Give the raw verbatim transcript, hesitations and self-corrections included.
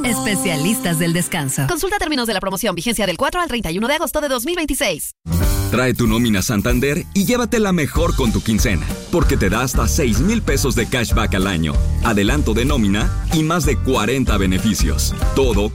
Especialistas del descanso. Consulta términos de la promoción. Vigencia del cuatro al treinta y uno de agosto de dos mil veintiséis. Trae tu nómina Santander y llévatela mejor con tu quincena, porque te da hasta seis mil pesos de cashback al año, adelanto de nómina y más de cuarenta beneficios. Todo